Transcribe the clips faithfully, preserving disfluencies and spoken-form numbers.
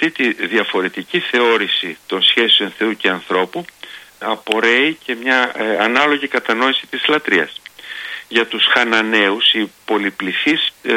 αυτή τη διαφορετική θεώρηση των σχέσεων Θεού και ανθρώπου απορρέει και μια ε, ανάλογη κατανόηση της λατρείας. Για τους Χαναναίους οι πολυπληθείς ε,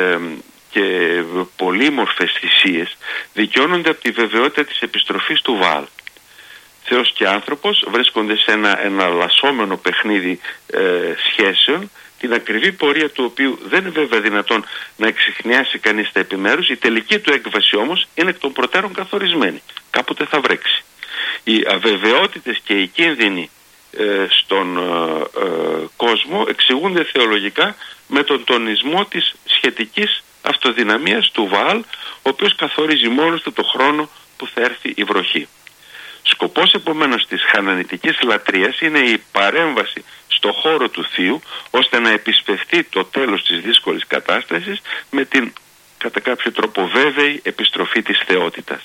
και πολύμορφες θυσίες δικαιώνονται από τη βεβαιότητα της επιστροφής του Βαάλ. Θεός και άνθρωπος βρίσκονται σε ένα εναλλασσόμενο παιχνίδι ε, σχέσεων, την ακριβή πορεία του οποίου δεν είναι βέβαια δυνατόν να εξιχνιάσει κανείς τα επιμέρους. Η τελική του έκβαση όμως είναι εκ των προτέρων καθορισμένη. Κάποτε θα βρέξει. Οι αβεβαιότητες και οι κίνδυνοι ε, στον ε, ε, κόσμο εξηγούνται θεολογικά με τον τονισμό της σχετικής αυτοδυναμίας του Βαάλ, ο οποίος καθορίζει μόνος του το χρόνο που θα έρθει η βροχή. Σκοπός επομένως της χανανιτικής λατρείας είναι η παρέμβαση στο χώρο του Θείου, ώστε να επισπευθεί το τέλος της δύσκολης κατάστασης με την κατά κάποιο τρόπο βέβαιη επιστροφή της θεότητας.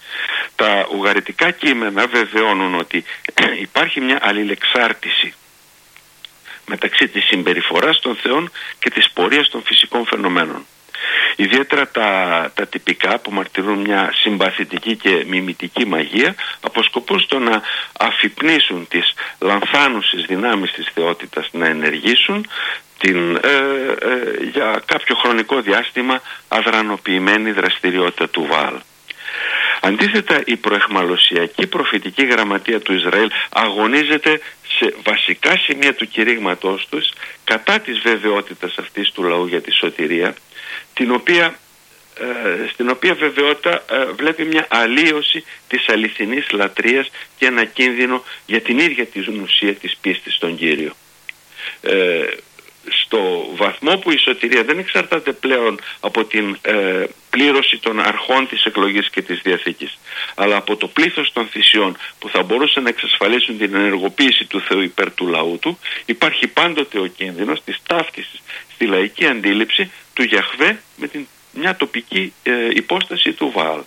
Τα ουγγαριτικά κείμενα βεβαιώνουν ότι υπάρχει μια αλληλεξάρτηση μεταξύ της συμπεριφοράς των θεών και της πορείας των φυσικών φαινομένων. Ιδιαίτερα τα, τα τυπικά που μαρτυρούν μια συμπαθητική και μιμητική μαγεία αποσκοπούν στο να αφυπνίσουν τις λανθάνουσες δυνάμεις της θεότητας να ενεργήσουν την, ε, ε, για κάποιο χρονικό διάστημα αδρανοποιημένη δραστηριότητα του Βαάλ. Αντίθετα, η προεχμαλωσιακή προφητική γραμματεία του Ισραήλ αγωνίζεται σε βασικά σημεία του κηρύγματός τους κατά της βεβαιότητας αυτής του λαού για τη σωτηρία, την οποία, ε, στην οποία βεβαιότητα ε, βλέπει μια αλλίωση της αληθινής λατρείας και ένα κίνδυνο για την ίδια την ουσία της πίστης στον Κύριο. Ε, στο βαθμό που η σωτηρία δεν εξαρτάται πλέον από την ε, πλήρωση των αρχών της εκλογής και της Διαθήκης, αλλά από το πλήθος των θυσιών που θα μπορούσαν να εξασφαλίσουν την ενεργοποίηση του Θεού υπέρ του λαού του, υπάρχει πάντοτε ο κίνδυνος της ταύτισης στη λαϊκή αντίληψη του Γιαχβέ με την, μια τοπική ε, υπόσταση του Βαάλ.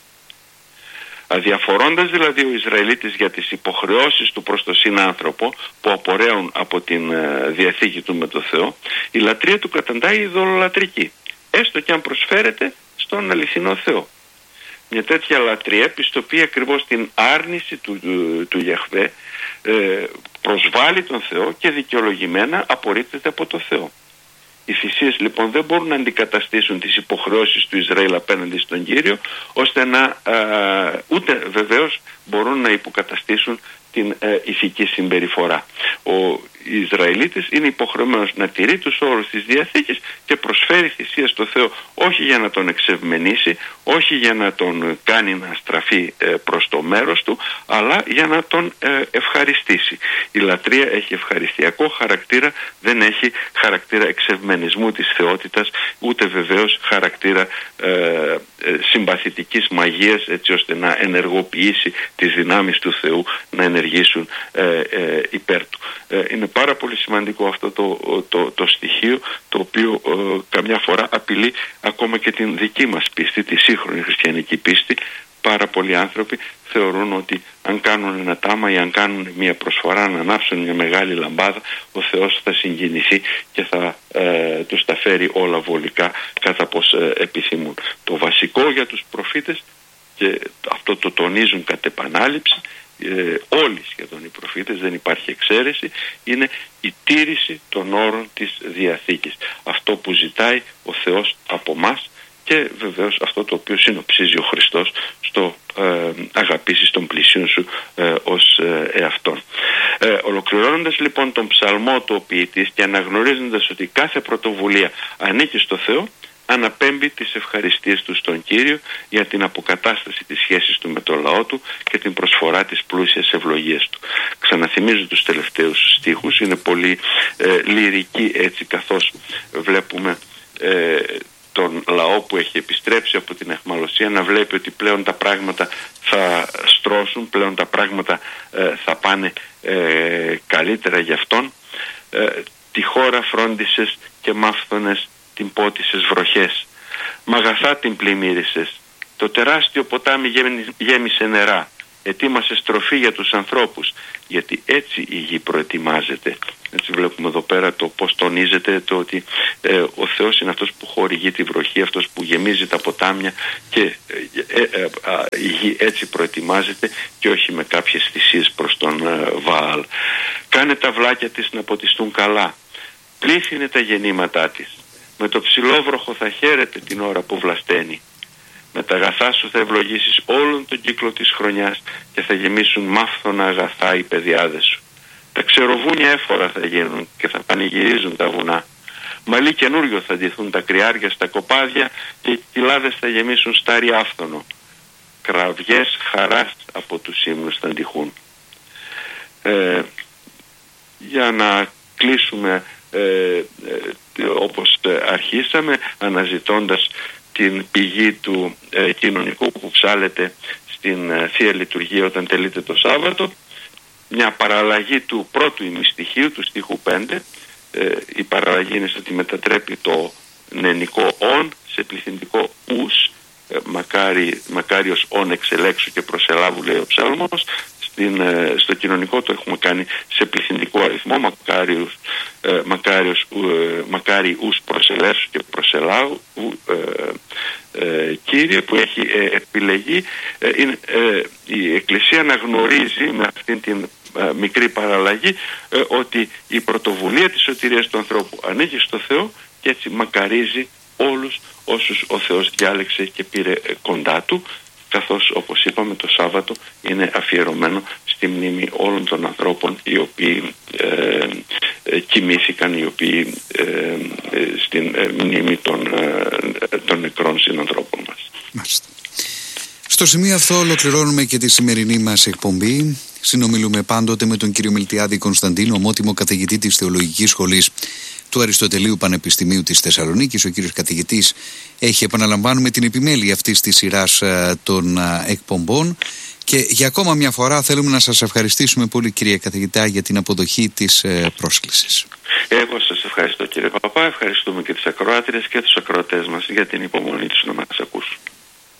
Αδιαφορώντας δηλαδή ο Ισραηλίτης για τις υποχρεώσεις του προς το συνάνθρωπο που απορρέουν από την ε, διαθήκη του με το Θεό, η λατρεία του καταντάει ειδωλολατρική, έστω και αν προσφέρεται στον αληθινό Θεό. Μια τέτοια λατρεία πιστοποιεί ακριβώς την άρνηση του, του, του Γιαχβέ, ε, προσβάλλει τον Θεό και δικαιολογημένα απορρίπτεται από το Θεό. Οι θυσίες λοιπόν δεν μπορούν να αντικαταστήσουν τις υποχρεώσεις του Ισραήλ απέναντι στον Κύριο, ώστε να α, ούτε βεβαίως μπορούν να υποκαταστήσουν την ε, ηθική συμπεριφορά. Ο Ισραηλίτης είναι υποχρεωμένος να τηρεί τους όρους της Διαθήκης και προσφέρει θυσία στο Θεό, όχι για να τον εξευμενήσει, όχι για να τον κάνει να στραφεί ε, προς το μέρος του, αλλά για να τον ε, ευχαριστήσει. Η λατρεία έχει ευχαριστιακό χαρακτήρα, δεν έχει χαρακτήρα εξευμενισμού της θεότητας, ούτε βεβαίως χαρακτήρα ε, ε, συμπαθητικής μαγείας, έτσι ώστε να ενεργοποιήσει τις δυνάμεις του Θεού να ενεργήσουν ε, ε, υπέρ του. Ε, είναι πάρα πολύ σημαντικό αυτό το, το, το στοιχείο, το οποίο ε, καμιά φορά απειλεί ακόμα και την δική μας πίστη, τη σύγχρονη χριστιανική πίστη. Πάρα πολλοί άνθρωποι θεωρούν ότι αν κάνουν ένα τάμα ή αν κάνουν μια προσφορά να ανάψουν μια μεγάλη λαμπάδα, ο Θεός θα συγκινηθεί και θα ε, τους τα φέρει όλα βολικά κατά πως ε, επιθυμούν. Το βασικό για τους προφήτες, και αυτό το τονίζουν κατ' επανάληψη, Ε, όλοι σχεδόν οι προφήτες, δεν υπάρχει εξαίρεση, είναι η τήρηση των όρων της Διαθήκης. Αυτό που ζητάει ο Θεός από μας και βεβαίως αυτό το οποίο συνοψίζει ο Χριστός στο ε, αγαπήσεις τον πλησίον σου ε, ως ε, εαυτόν. Ε, ολοκληρώνοντας λοιπόν τον ψαλμό του ο ποιητής και αναγνωρίζοντας ότι κάθε πρωτοβουλία ανήκει στο Θεό, αναπέμπει τις ευχαριστίες του στον Κύριο για την αποκατάσταση της σχέσης του με το λαό του και την προσφορά της πλούσιας ευλογίας του. Ξαναθυμίζω τους τελευταίους στίχους, είναι πολύ ε, λυρικοί, έτσι καθώς βλέπουμε ε, τον λαό που έχει επιστρέψει από την αιχμαλωσία να βλέπει ότι πλέον τα πράγματα θα στρώσουν, πλέον τα πράγματα ε, θα πάνε ε, καλύτερα για αυτόν. Ε, τη χώρα φρόντισες και μάφθονες την πότισες βροχές, μ' αγαθά την πλημμύρισες, το τεράστιο ποτάμι γέμισε νερά, ετοίμασε στροφή για τους ανθρώπους, γιατί έτσι η γη προετοιμάζεται. Έτσι βλέπουμε εδώ πέρα το πώς τονίζεται το ότι ε, ο Θεός είναι αυτός που χορηγεί τη βροχή, αυτός που γεμίζει τα ποτάμια, και ε, ε, ε, ε, η γη έτσι προετοιμάζεται και όχι με κάποιες θυσίες προς τον ε, Βαάλ. Κάνε τα βλάκια της να ποτιστούν καλά, πλήθυνε τα γεννήματά της, με το ψηλόβροχο θα χαίρεται την ώρα που βλασταίνει. Με τα αγαθά σου θα ευλογήσεις όλον τον κύκλο της χρονιάς και θα γεμίσουν μάφθονα αγαθά οι παιδιάδες σου. Τα ξεροβούνια έφορα θα γίνουν και θα πανηγυρίζουν τα βουνά. Μαλλί καινούριο θα ντυθούν τα κρυάρια στα κοπάδια και οι κοιλάδες θα γεμίσουν στάρι άφθονο. Κραυγές χαράς από τους ύμνους θα ντυχούν. Ε, για να κλείσουμε ε, ε, όπως αρχίσαμε, αναζητώντας την πηγή του ε, κοινωνικού που ψάλεται στην ε, Θεία Λειτουργία όταν τελείται το Σάββατο, μια παραλλαγή του πρώτου ημιστοιχείου, του στίχου πέντε. Ε, η παραλλαγή είναι στο ότι μετατρέπει το νενικό «ον» σε πληθυντικό «ους», ε, μακάρι, μακάριος «ον» εξελέξου και προσελάβου, λέει ο ψάλμος. Στην, ε, στο κοινωνικό το έχουμε κάνει σε πληθυντικό αριθμό, μακάριος, ε, μακάριος, ε, μακάρι «ους» προσελεύσου και προσελάβου, ε, ε, Κύριε, που έχει ε, επιλεγεί. ε, είναι, ε, η Εκκλησία αναγνωρίζει με αυτήν την ε, μικρή παραλλαγή ε, ότι η πρωτοβουλία της σωτηρίας του ανθρώπου ανήκει στο Θεό, και έτσι μακαρίζει όλους όσους ο Θεός διάλεξε και πήρε ε, κοντά του, καθώς όπως είπαμε το Σάββατο είναι αφιερωμένο στη μνήμη όλων των ανθρώπων οι οποίοι ε, ε, κοιμήθηκαν, οι οποίοι ε, ε, στην ε, μνήμη των, ε, των νεκρών συνανθρώπων μας. Μάλιστα. Στο σημείο αυτό ολοκληρώνουμε και τη σημερινή μας εκπομπή. Συνομιλούμε πάντοτε με τον κύριο Μιλτιάδη Κωνσταντίνο, ομότιμο καθηγητή της Θεολογικής Σχολής του Αριστοτελείου Πανεπιστημίου της Θεσσαλονίκης. Ο κύριος καθηγητής έχει, επαναλαμβάνουμε, την επιμέλεια αυτής της σειράς των εκπομπών, και για ακόμα μια φορά θέλουμε να σας ευχαριστήσουμε πολύ, κύριε καθηγητά, για την αποδοχή της πρόσκλησης. Εγώ σας ευχαριστώ, κύριε Παπά. Ευχαριστούμε και τις ακροάτριες και τους ακροατές μας για την υπομονή τους να μας ακούσουν.